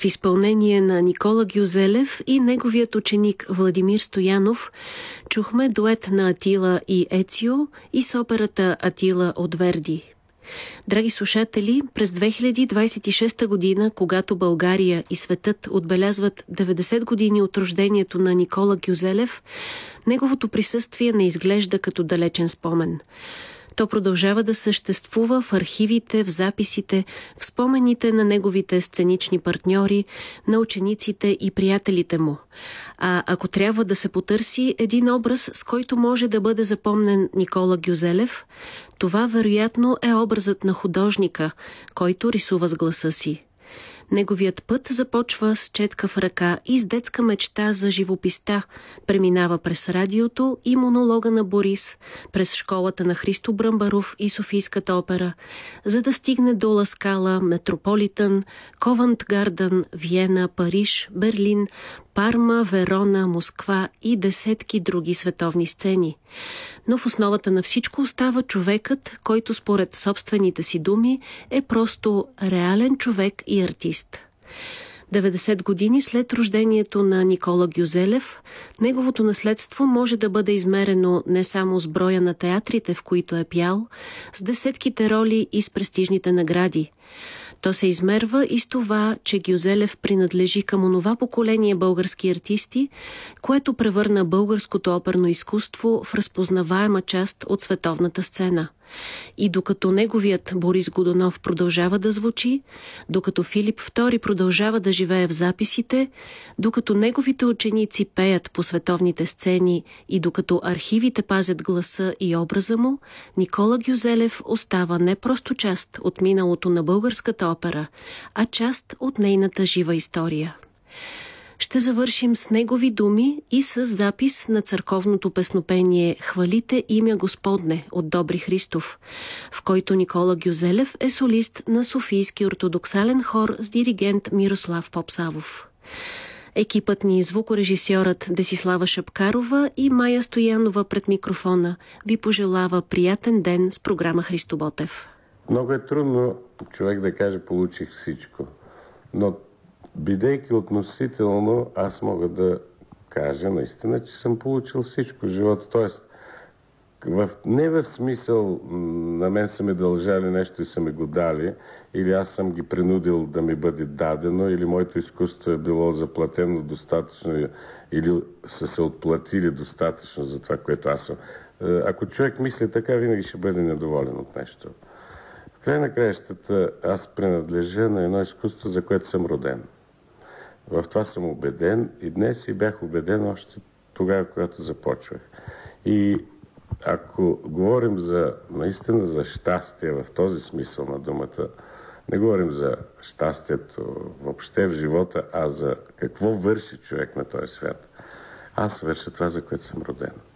В изпълнение на Никола Гюзелев и неговият ученик Владимир Стоянов чухме дует на Атила и Ецио и с операта Атила от Верди. Драги слушатели, през 2026 година, когато България и светът отбелязват 90 години от рождението на Никола Гюзелев, неговото присъствие не изглежда като далечен спомен. То продължава да съществува в архивите, в записите, в спомените на неговите сценични партньори, на учениците и приятелите му. А ако трябва да се потърси един образ, с който може да бъде запомнен Никола Гюзелев, това вероятно е образът на художника, който рисува с гласа си. Неговият път започва с четка в ръка и с детска мечта за живописта, преминава през радиото и монолога на Борис, през школата на Христо Бръмбаров и Софийската опера, за да стигне до Ла Скала, Метрополитън, Ковент Гарден, Виена, Париж, Берлин, Парма, Верона, Москва и десетки други световни сцени. Но в основата на всичко остава човекът, който според собствените си думи е просто реален човек и артист. 90 години след рождението на Никола Гюзелев, неговото наследство може да бъде измерено не само с броя на театрите, в които е пял, с десетките роли и с престижните награди. То се измерва и с това, че Гюзелев принадлежи към онова поколение български артисти, което превърна българското оперно изкуство в разпознаваема част от световната сцена. И докато неговият Борис Годунов продължава да звучи, докато Филип II продължава да живее в записите, докато неговите ученици пеят по световните сцени и докато архивите пазят гласа и образа му, Никола Гюзелев остава не просто част от миналото на българската опера, а част от нейната жива история. Ще завършим с негови думи и с запис на църковното песнопение «Хвалите имя Господне» от Добри Христов, в който Никола Гюзелев е солист на Софийски ортодоксален хор с диригент Мирослав Попсавов. Екипът ни, звукорежисьорът Десислава Шапкарова и Майя Стоянова пред микрофона, ви пожелава приятен ден с програма Христо Ботев. Много е трудно човек да каже «получих всичко», но бидейки относително, аз мога да кажа наистина, че съм получил всичко в живота. Тоест, не в смисъл на мен са ми дължали нещо и са ми го дали, или аз съм ги принудил да ми бъде дадено, или моето изкуство е било заплатено достатъчно, или са се отплатили достатъчно за това, което аз съм. Ако човек мисли така, винаги ще бъде недоволен от нещо. В край на краищата аз принадлежа на едно изкуство, за което съм роден. В това съм убеден и днес и бях убеден още тогава, когато започвах. И ако говорим наистина за щастие в този смисъл на думата, не говорим за щастието въобще в живота, а за какво върши човек на този свят. Аз върша това, за което съм роден.